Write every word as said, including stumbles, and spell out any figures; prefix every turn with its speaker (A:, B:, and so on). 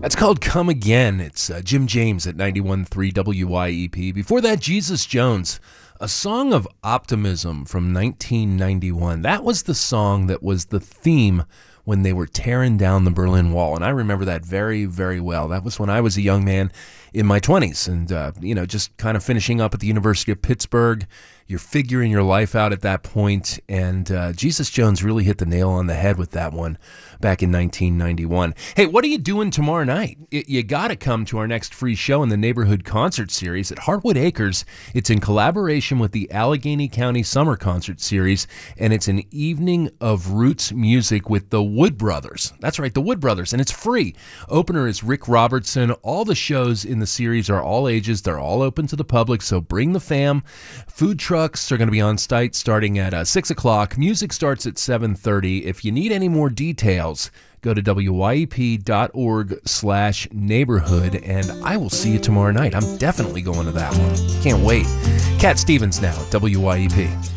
A: That's called Come Again. It's uh, Jim James at ninety-one point three W Y E P. Before that, Jesus Jones, A Song of Optimism from nineteen ninety-one. That was the song that was the theme when they were tearing down the Berlin Wall. And I remember that very, very well. That was when I was a young man in my twenties and, uh, you know, just kind of finishing up at the University of Pittsburgh. You're figuring your life out at that point, and uh, Jesus Jones really hit the nail on the head with that one back in nineteen ninety-one. Hey, what are you doing tomorrow night? Y- you got to come to our next free show in the Neighborhood Concert Series at Heartwood Acres. It's in collaboration with the Allegheny County Summer Concert Series, and it's an evening of roots music with the Wood Brothers. That's right, the Wood Brothers, and it's free. Opener is Rick Robertson. All the shows in the series are all ages. They're all open to the public, so bring the fam. Food trucks are going to be on site starting at uh, six o'clock. Music starts at seven thirty. If you need any more details, go to W Y E P dot org slash neighborhood, and I will see you tomorrow night. I'm definitely going to that one. Can't wait. Cat Stevens now, W Y E P.